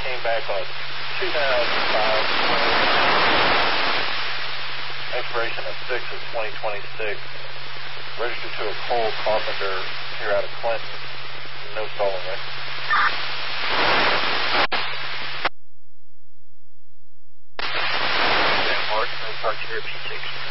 came back on 2005, expiration of 6 of 2026, registered to a Cole Carpenter here out of Clinton, no stolen record. Mark, no parts here, P6.